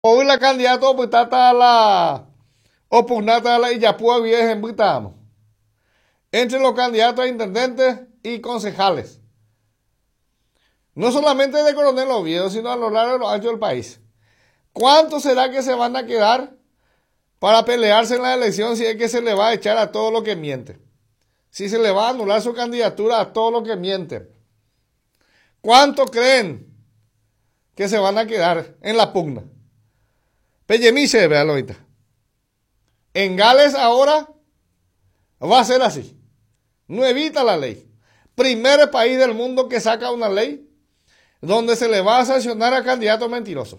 Hoy la candidata oputata a la opugnata a la Illapúa Vieja en Butamo. Entre los candidatos a intendentes y concejales. No solamente de Coronel Oviedo, sino a lo largo de los anchos del país. ¿Cuánto será que se van a quedar para pelearse en la elección si es que se le va a echar a todo lo que miente? Si se le va a anular su candidatura a todo lo que miente. ¿Cuánto creen que se van a quedar en la pugna? Pellemiche, véalo ahorita. En Gales ahora va a ser así. No evita la ley. Primer país del mundo que saca una ley donde se le va a sancionar a candidatos mentirosos.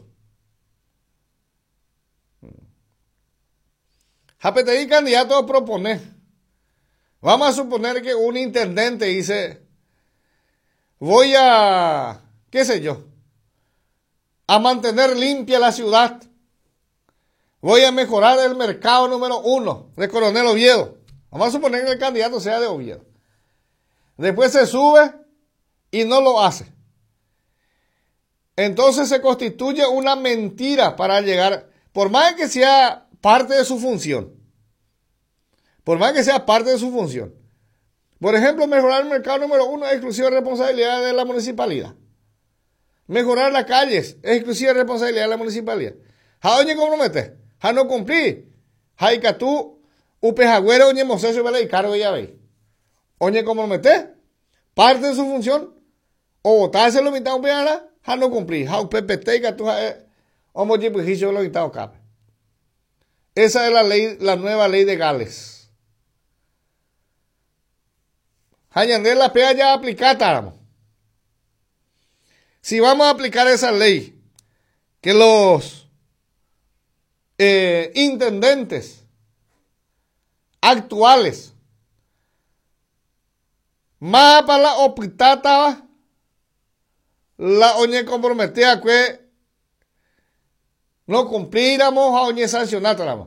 JPTI candidato a proponer. Vamos a suponer que un intendente dice, voy a, qué sé yo, a mantener limpia la ciudad. Voy a mejorar el mercado número 1 de Coronel Oviedo. Vamos a suponer que el candidato sea de Oviedo. Después se sube y no lo hace. Entonces se constituye una mentira para llegar, por más que sea parte de su función. Por más que sea parte de su función. Por ejemplo, mejorar el mercado número 1 es exclusiva responsabilidad de la municipalidad. Mejorar las calles es exclusiva responsabilidad de la municipalidad. ¿A dónde compromete? ¿A no cumplir? ¿A que tú, upejagüero, oñe moseso, vela y cargo ya veis? ¿Oñe compromete? Parte de su función. O votarse lo mitad upejara, a no cumplir. ¿A PPT que tú, homo jipujicho lo mitad cape? Esa es la ley, la nueva ley de Gales. Hayander la pega ya aplicada. Si vamos a aplicar esa ley, que los intendentes actuales, más para la opitata, la oñe comprometida que no cumpliéramos a oñe sancionátamos.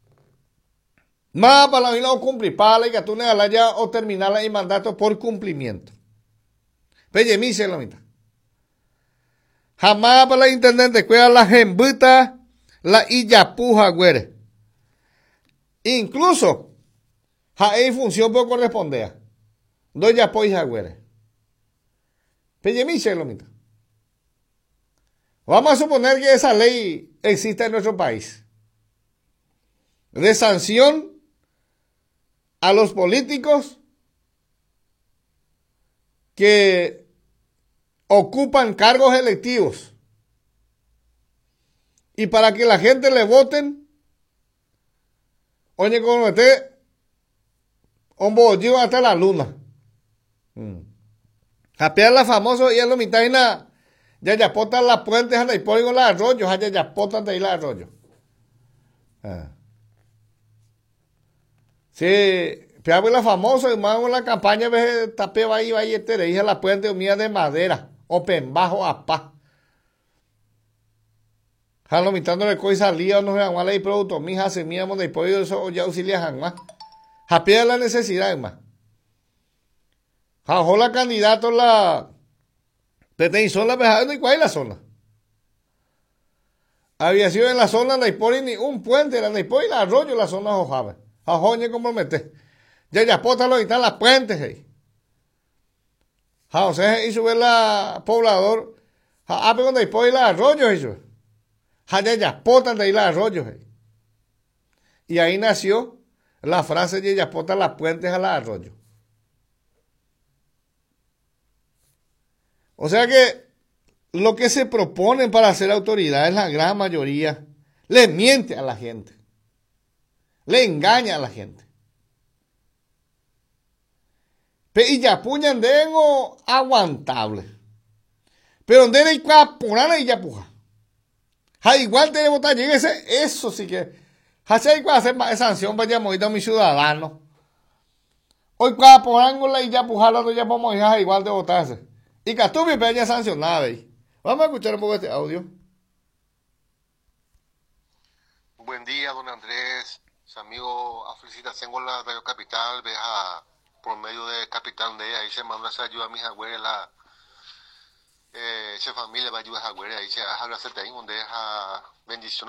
Más para la vida no cumplir, para la que tú negarla ya o terminarla y mandato por cumplimiento. Pellemice la mitad. Jamás para la intendente cuida la gembuta, la illapuja, güere. Incluso, hay función por corresponder. Doña Poija, güere. Pellemice la mitad. Vamos a suponer que esa ley existe en nuestro país. De sanción a los políticos que ocupan cargos electivos y para que la gente le voten, oye, como este, un bollo hasta la luna. Japear la famosa y es lo mitad y nada. Ya potan las puentes, anda y ponen los arroyos, ya potan de ahí los arroyos. Sí, pero la famosa, hermano, la campaña de tapeo ahí, va y hija la puente mía de madera, open bajo apá. Jalo mitándole coi salía, no se van a ley producto, mija, semíamos de pollo, eso ya auxilia más. Japea la necesidad, hermano. Jajó la candidato la pretensión la vejada, ¿y cuál es la zona? Había sido en la zona de la Ipori ni un puente, la Ipori y el arroyo, la zona Jojaba. Jajoñe compromete. Ya pótalo y están las puentes ahí. O sea, hizo ver la poblador. Pero cuando Ipori y los arroyos hizo. Ya potan de ahí los arroyos ahí. Y ahí nació la frase de ya potan las puentes a los arroyos. O sea que lo que se proponen para ser autoridades, la gran mayoría, le miente a la gente. Le engaña a la gente. Y ya puñan de aguantable. Pero donde hay cuapurana y ya puja. Igual te votar, llegue eso sí que. Hace hay que hacer más sanción para ya morir a mi ciudadano. Hoy cuapurana y ya pujarla, no ya vamos a igual de votarse. Y que tú me ya sancionada ahí. Vamos a escuchar un poco este audio. Buen día, don Andrés. Su amigo, a felicitación con la Radio Capital, veja por medio de Capitán de ahí se manda esa ayuda a mis abuelas se familia va a ayudar a güera y se haga la seta en donde es a bendición